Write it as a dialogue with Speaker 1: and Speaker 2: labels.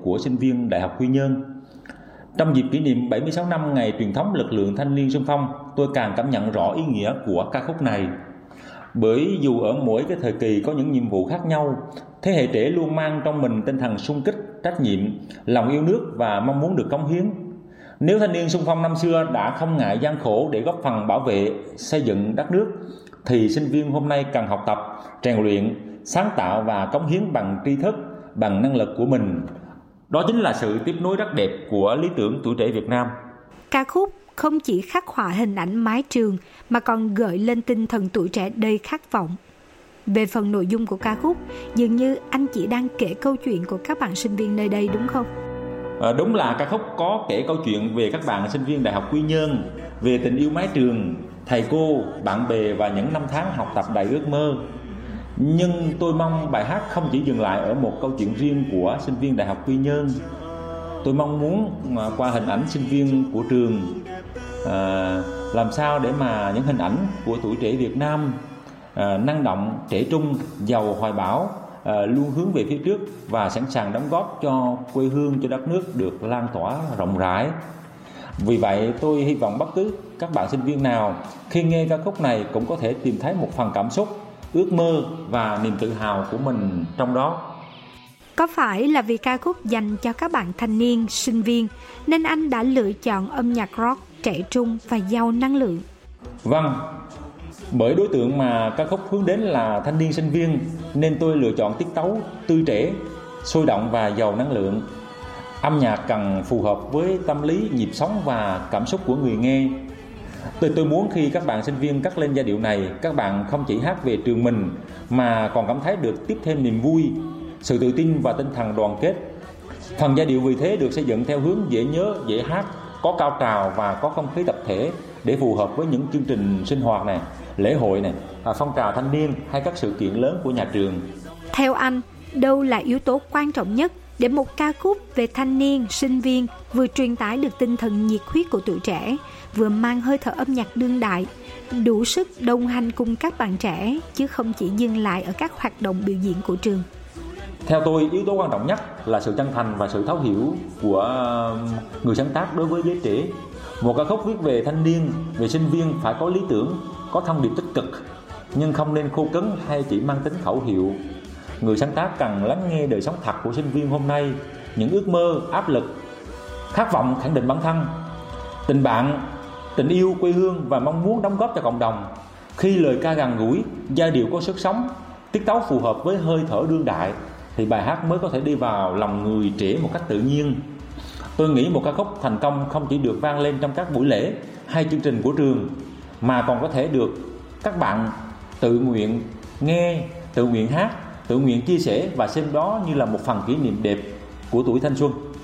Speaker 1: của sinh viên Đại học Quy Nhơn. Trong dịp kỷ niệm 76 năm ngày truyền thống lực lượng thanh niên xung phong, tôi càng cảm nhận rõ ý nghĩa của ca khúc này. Bởi dù ở mỗi cái thời kỳ có những nhiệm vụ khác nhau, thế hệ trẻ luôn mang trong mình tinh thần xung kích, trách nhiệm, lòng yêu nước và mong muốn được cống hiến. Nếu thanh niên xung phong năm xưa đã không ngại gian khổ để góp phần bảo vệ, xây dựng đất nước, thì sinh viên hôm nay cần học tập, rèn luyện, sáng tạo và cống hiến bằng tri thức, bằng năng lực của mình. Đó chính là sự tiếp nối rất đẹp của lý tưởng tuổi trẻ Việt Nam.
Speaker 2: Ca khúc không chỉ khắc họa hình ảnh mái trường mà còn gợi lên tinh thần tuổi trẻ đầy khát vọng. Về phần nội dung của ca khúc, dường như anh chỉ đang kể câu chuyện của các bạn sinh viên nơi đây đúng không?
Speaker 1: Đúng là ca khúc có kể câu chuyện về các bạn sinh viên Đại học Quy Nhơn, về tình yêu mái trường, thầy cô, bạn bè và những năm tháng học tập đầy ước mơ. Nhưng tôi mong bài hát không chỉ dừng lại ở một câu chuyện riêng của sinh viên Đại học Quy Nhơn. Tôi mong muốn qua hình ảnh sinh viên của trường, làm sao để mà những hình ảnh của tuổi trẻ Việt Nam năng động, trẻ trung, giàu hoài bão, luôn hướng về phía trước và sẵn sàng đóng góp cho quê hương, cho đất nước được lan tỏa rộng rãi. Vì vậy tôi hy vọng bất cứ các bạn sinh viên nào khi nghe ca khúc này cũng có thể tìm thấy một phần cảm xúc, ước mơ và niềm tự hào của mình trong đó.
Speaker 2: Có phải là vì ca khúc dành cho các bạn thanh niên, sinh viên nên anh đã lựa chọn âm nhạc rock trẻ trung và giàu năng lượng?
Speaker 1: Vâng, bởi đối tượng mà ca khúc hướng đến là thanh niên sinh viên nên tôi lựa chọn tiết tấu tươi trẻ, sôi động và giàu năng lượng. Âm nhạc cần phù hợp với tâm lý, nhịp sống và cảm xúc của người nghe. Tôi muốn khi các bạn sinh viên cất lên giai điệu này, các bạn không chỉ hát về trường mình mà còn cảm thấy được tiếp thêm niềm vui, sự tự tin và tinh thần đoàn kết. Phần giai điệu vì thế được xây dựng theo hướng dễ nhớ, dễ hát, có cao trào và có không khí tập thể để phù hợp với những chương trình sinh hoạt này, lễ hội này, phong trào thanh niên hay các sự kiện lớn của nhà trường.
Speaker 2: Theo anh, đâu là yếu tố quan trọng nhất để một ca khúc về thanh niên, sinh viên vừa truyền tải được tinh thần nhiệt huyết của tuổi trẻ, vừa mang hơi thở âm nhạc đương đại, đủ sức đồng hành cùng các bạn trẻ, chứ không chỉ dừng lại ở các hoạt động biểu diễn của trường?
Speaker 1: Theo tôi, yếu tố quan trọng nhất là sự chân thành và sự thấu hiểu của người sáng tác đối với giới trẻ. Một ca khúc viết về thanh niên, về sinh viên phải có lý tưởng, có thông điệp tích cực, nhưng không nên khô cứng hay chỉ mang tính khẩu hiệu. Người sáng tác cần lắng nghe đời sống thật của sinh viên hôm nay, những ước mơ, áp lực, khát vọng khẳng định bản thân, tình bạn, tình yêu quê hương và mong muốn đóng góp cho cộng đồng. Khi lời ca gần gũi, giai điệu có sức sống, tiết tấu phù hợp với hơi thở đương đại thì bài hát mới có thể đi vào lòng người trẻ một cách tự nhiên. Tôi nghĩ một ca khúc thành công không chỉ được vang lên trong các buổi lễ hay chương trình của trường, mà còn có thể được các bạn tự nguyện nghe, tự nguyện hát, tự nguyện chia sẻ và xem đó như là một phần kỷ niệm đẹp của tuổi thanh xuân.